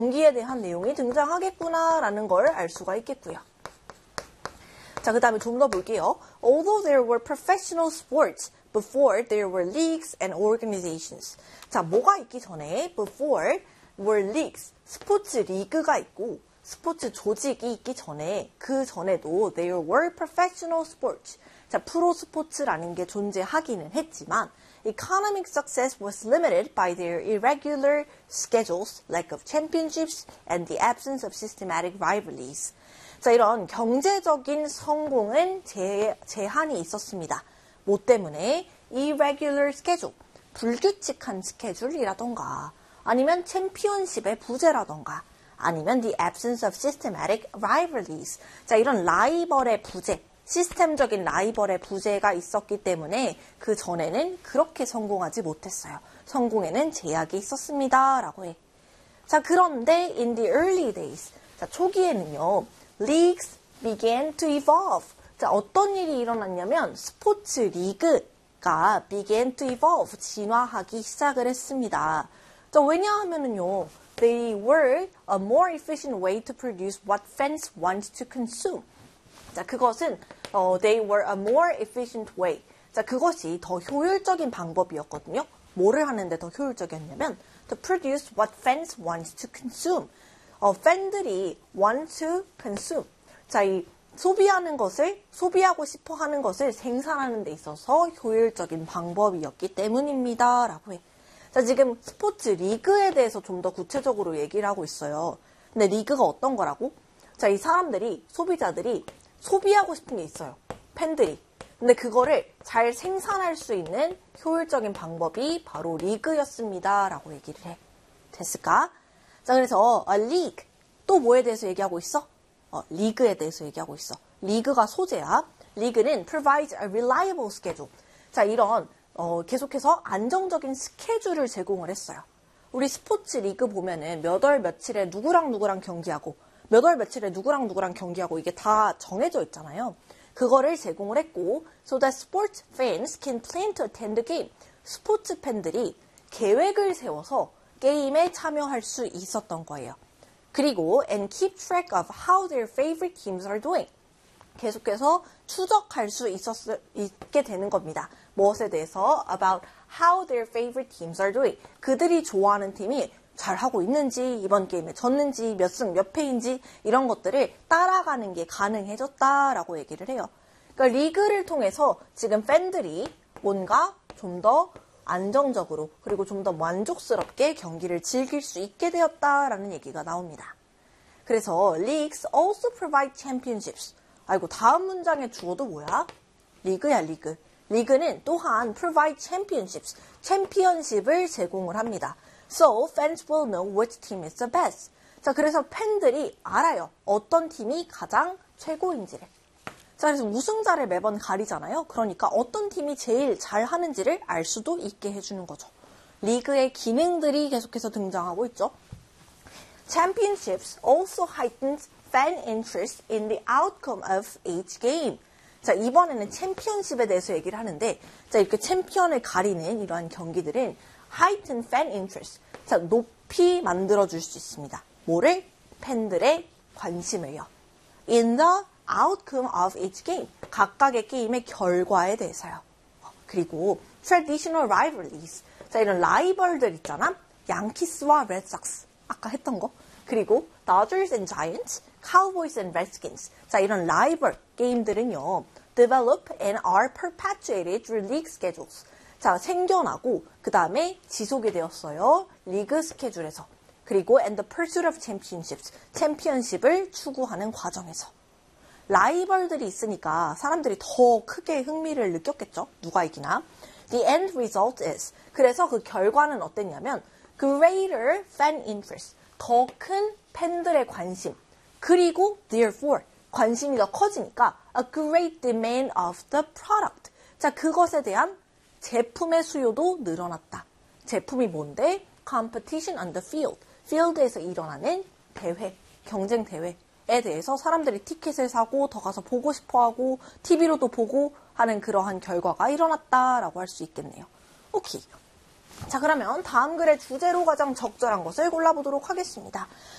경기에 대한 내용이 등장하겠구나라는 걸 알 수가 있겠고요. 자, 그 다음에 좀 더 볼게요. Although there were professional sports before, there were leagues and organizations. 자, 뭐가 있기 전에 before were leagues, 스포츠 리그가 있고 스포츠 조직이 있기 전에 그 전에도 there were professional sports. 자, 프로 스포츠라는 게 존재하기는 했지만 economic success was limited by their irregular schedules, lack of championships, and the absence of systematic rivalries. 자, 이런 경제적인 성공은 제한이 있었습니다. 뭐 때문에? irregular schedule, 불규칙한 스케줄이라던가 아니면 챔피언십의 부재라던가 아니면 the absence of systematic rivalries. 자, 이런 라이벌의 부재, 시스템적인 라이벌의 부재가 있었기 때문에 그 전에는 그렇게 성공하지 못했어요. 성공에는 제약이 있었습니다. 라고 해. 자, 그런데 in the early days, 자, 초기에는요, leagues began to evolve. 자, 어떤 일이 일어났냐면 스포츠 리그가 began to evolve, 진화하기 시작을 했습니다. 자, 왜냐하면은요, they were a more efficient way to produce what fans want to consume. 자, 그것은 they were a more efficient way. 자, 그것이 더 효율적인 방법이었거든요. 뭐를 하는데 더 효율적이었냐면 to produce what fans want to consume. 팬들이 want to consume. 자, 이 소비하는 것을, 소비하고 싶어 하는 것을 생산하는 데 있어서 효율적인 방법이었기 때문입니다. 라고 해. 자, 지금 스포츠 리그에 대해서 좀 더 구체적으로 얘기를 하고 있어요. 근데 리그가 어떤 거라고? 자, 이 사람들이, 소비자들이 소비하고 싶은 게 있어요. 팬들이. 근데 그거를 잘 생산할 수 있는 효율적인 방법이 바로 리그였습니다. 라고 얘기를 해. 됐을까? 자, 그래서 a league. 또 뭐에 대해서 얘기하고 있어? 리그에 대해서 얘기하고 있어. 리그가 소재야. 리그는 provides a reliable schedule. 자, 이런 계속해서 안정적인 스케줄을 제공을 했어요. 우리 스포츠 리그 보면은 몇 월 며칠에 누구랑 경기하고 몇 월 며칠에 누구랑 경기하고 이게 다 정해져 있잖아요. 그거를 제공을 했고 so that sports fans can plan to attend the game. 스포츠 팬들이 계획을 세워서 게임에 참여할 수 있었던 거예요. 그리고 and keep track of how their favorite teams are doing. 계속해서 추적할 수 있게 되는 겁니다. 무엇에 대해서? About how their favorite teams are doing. 그들이 좋아하는 팀이 잘하고 있는지, 이번 게임에 졌는지, 몇 승 몇 패인지 이런 것들을 따라가는 게 가능해졌다라고 얘기를 해요. 그러니까 리그를 통해서 지금 팬들이 뭔가 좀 더 안정적으로 그리고 좀 더 만족스럽게 경기를 즐길 수 있게 되었다라는 얘기가 나옵니다. 그래서 leagues also provide championships. 아이고, 다음 문장의 주어도 뭐야? 리그야, 리그. 리그는 또한 provide championships, 챔피언십을 제공을 합니다. So fans will know which team is the best. 자, 그래서 팬들이 알아요. 어떤 팀이 가장 최고인지를. 자, 그래서 우승자를 매번 가리잖아요. 그러니까 어떤 팀이 제일 잘하는지를 알 수도 있게 해주는 거죠. 리그의 기능들이 계속해서 등장하고 있죠. Championships also heightened fan interest in the outcome of each game. 자, 이번에는 챔피언십에 대해서 얘기를 하는데, 자, 이렇게 챔피언을 가리는 이러한 경기들은 heightened fan interest. 자, 높이 만들어줄 수 있습니다. 뭐를? 팬들의 관심을요. In the outcome of each game. 각각의 게임의 결과에 대해서요. 그리고 traditional rivalries. 자, 이런 라이벌들 있잖아. 양키스와 레드삭스. 아까 했던 거. 그리고 Dodgers and Giants, Cowboys and Redskins. 자, 이런 라이벌 게임들은요. develop and are perpetuated through league schedules. 자, 생겨나고 그 다음에 지속이 되었어요. 리그 스케줄에서. 그리고 and the pursuit of championships. 챔피언십을 추구하는 과정에서. 라이벌들이 있으니까 사람들이 더 크게 흥미를 느꼈겠죠. 누가 이기나. The end result is. 그래서 그 결과는 어땠냐면 greater fan interest. 더 큰 팬들의 관심. 그리고 therefore. 관심이 더 커지니까 a great demand of the product. 자, 그것에 대한 제품의 수요도 늘어났다. 제품이 뭔데? Competition on the field. field에서 일어나는 대회, 경쟁 대회에 대해서 사람들이 티켓을 사고 더 가서 보고 싶어하고 TV로도 보고 하는 그러한 결과가 일어났다라고 할 수 있겠네요. 오케이. 자, 그러면 다음 글의 주제로 가장 적절한 것을 골라보도록 하겠습니다.